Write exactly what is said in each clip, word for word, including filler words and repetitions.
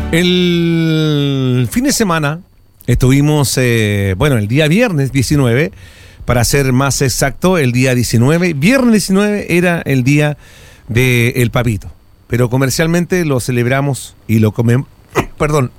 El fin de semana estuvimos, eh, bueno, el día viernes diecinueve, para ser más exacto, el día diecinueve, viernes diecinueve era el día del Papito, pero comercialmente lo celebramos y lo comemos, perdón,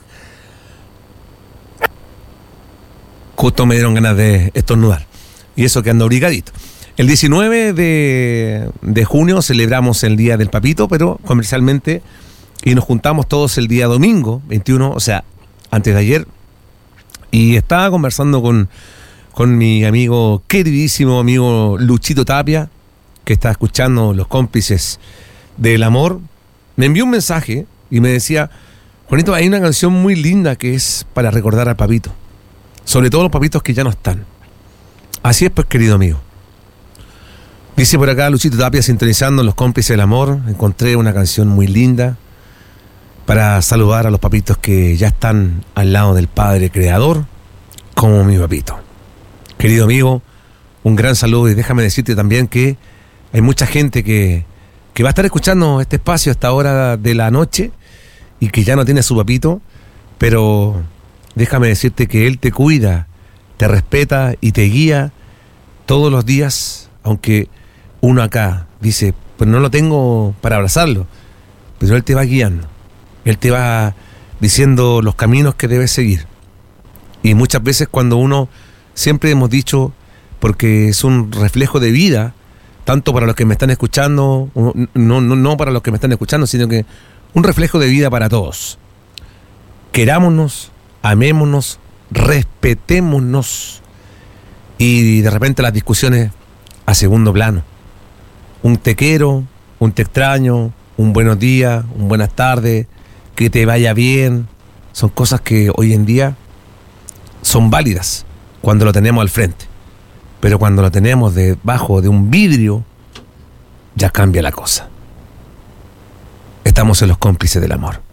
justo me dieron ganas de estornudar, y eso que ando obligadito. El diecinueve de, de junio celebramos el día del Papito, pero comercialmente, y nos juntamos todos el día domingo, veintiuno, o sea, antes de ayer, y estaba conversando con, con mi amigo, queridísimo amigo Luchito Tapia, que está escuchando Los Cómplices del Amor. Me envió un mensaje y me decía: Juanito, hay una canción muy linda que es para recordar al Papito, sobre todo los papitos que ya no están. Así es, pues, querido amigo. Dice por acá Luchito Tapia, sintonizando Los Cómplices del Amor, encontré una canción muy linda para saludar a los papitos que ya están al lado del Padre Creador, como mi papito. Querido amigo, un gran saludo, y déjame decirte también que hay mucha gente que, que va a estar escuchando este espacio a esta hora de la noche y que ya no tiene a su papito, pero déjame decirte que él te cuida, te respeta y te guía todos los días, aunque uno acá dice, pues no lo tengo para abrazarlo, pero él te va guiando. Él te va diciendo los caminos que debes seguir. Y muchas veces cuando uno, siempre hemos dicho, porque es un reflejo de vida, tanto para los que me están escuchando, no, no, no para los que me están escuchando, sino que un reflejo de vida para todos. Querámonos, amémonos, respetémonos. Y de repente las discusiones a segundo plano. Un te quiero, un te extraño, un buenos días, un buenas tardes, que te vaya bien, son cosas que hoy en día son válidas cuando lo tenemos al frente, pero cuando lo tenemos debajo de un vidrio ya cambia la cosa. Estamos en Los Cómplices del Amor.